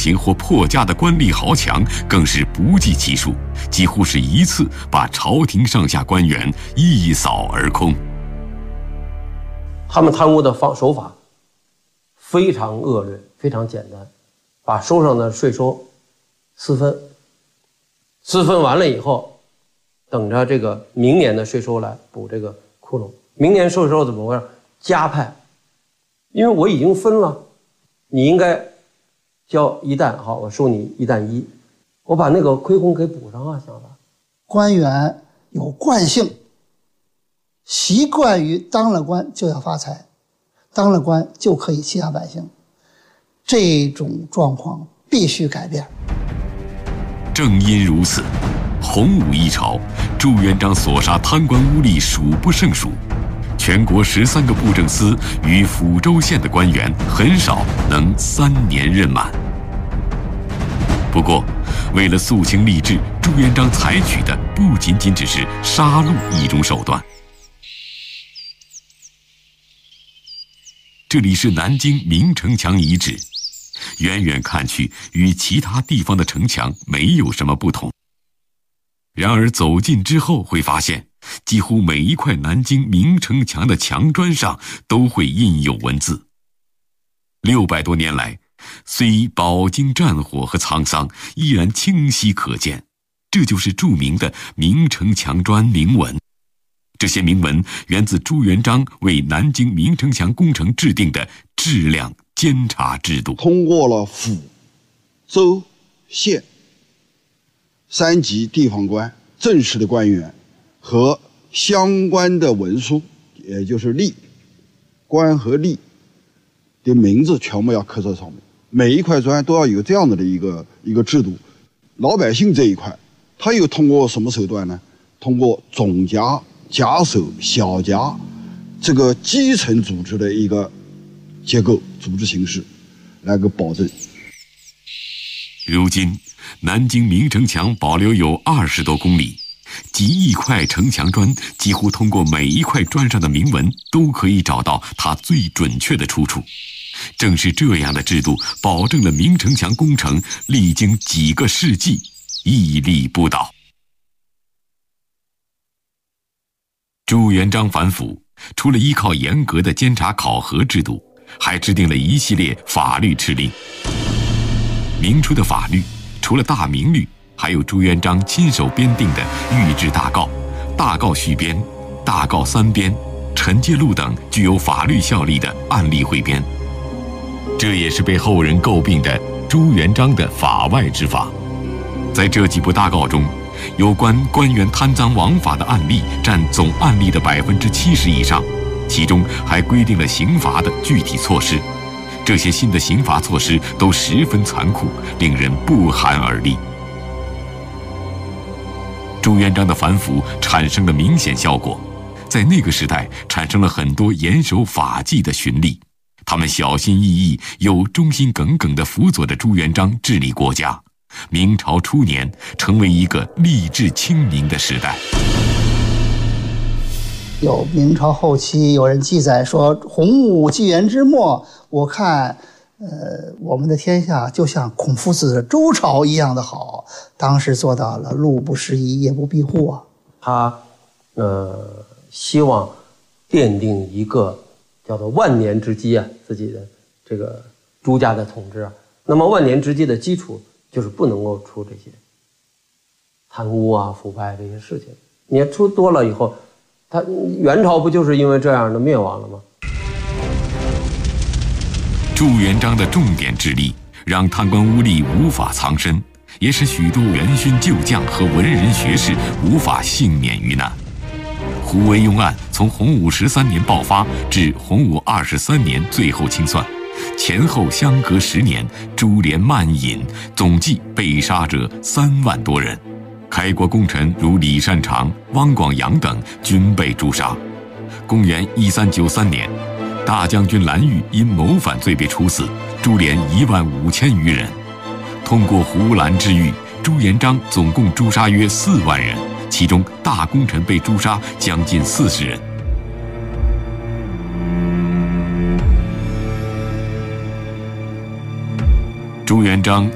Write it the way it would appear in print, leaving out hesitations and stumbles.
情或破家的官吏豪强更是不计其数，几乎是一次把朝廷上下官员一扫而空。 他们贪污的手法非常恶劣，非常简单，把收上的税收私分完了以后，等着这个明年的税收来补这个窟窿。明年税收怎么回事？加派，因为我已经分了，你应该交1担，好，我收你1担1，我把那个亏空给补上啊，想法。 官员有惯性，习惯于当了官就要发财，当了官就可以欺压百姓，这种状况必须改变。 正因如此，洪武一朝，朱元璋所杀贪官污吏数不胜数，全国13个布政司与抚州县的官员很少能3年任满。不过，为了肃清吏治，朱元璋采取的不仅仅只是杀戮一种手段。这里是南京明城墙遗址，远远看去与其他地方的城墙没有什么不同。然而走近之后会发现，几乎每一块南京明城墙的墙砖上都会印有文字。600多年来，虽饱经战火和沧桑，依然清晰可见。这就是著名的明城墙砖铭文。这些铭文源自朱元璋为南京明城墙工程制定的质量监察制度。 通过了府、州、县3级地方官、正式的官员和相关的文书，也就是吏，官和吏的名字全部要刻在上面。每一块砖都要有这样的一个制度。老百姓这一块，他又通过什么手段呢？通过总夹、夹手、小夹这个基层组织的一个结构、组织形式来个保证。 如今，南京明城墙保留有20多公里，几亿块城墙砖，几乎通过每一块砖上的铭文都可以找到它最准确的出处。正是这样的制度，保证了明城墙工程历经几个世纪屹立不倒。朱元璋反腐，除了依靠严格的监察考核制度，还制定了一系列法律敕令。明初的法律除了大明律，还有朱元璋亲手编订的御制大诰、大诰续编、大诰3编、惩戒录等具有法律效力的案例汇编。这也是被后人诟病的朱元璋的法外之法。在这几部大诰中，有关官员贪赃枉法的案例占总案例的70%以上，其中还规定了刑罚的具体措施。这些新的刑罚措施都十分残酷，令人不寒而栗。朱元璋的反腐产生了明显效果，在那个时代产生了很多严守法纪的巡吏，他们小心翼翼又忠心耿耿地辅佐着朱元璋治理国家。明朝初年成为一个吏治清明的时代。 有明朝后期有人记载说，洪武纪元之末，我看我们的天下就像孔夫子的周朝一样的好，当时做到了路不拾遗，夜不闭户啊。 他希望奠定一个叫做万年之基啊，自己的这个朱家的统治啊。那么万年之基的基础就是不能够出这些贪污啊、腐败这些事情。你出多了以后，他元朝不就是因为这样的灭亡了吗？ 朱元璋的重点治理让贪官污吏无法藏身，也使许多元勋旧将和文人学士无法幸免于难。胡惟庸案从洪武13年爆发至洪武23年最后清算，前后相隔10年，株连漫引，总计被杀者3万多人。开国功臣如李善长、汪广洋等均被诛杀。公元1393年，大将军蓝玉因谋反罪被处死，株连15000余人。通过胡蓝之狱，朱元璋总共诛杀约4万人，其中大功臣被诛杀将近40人。朱元璋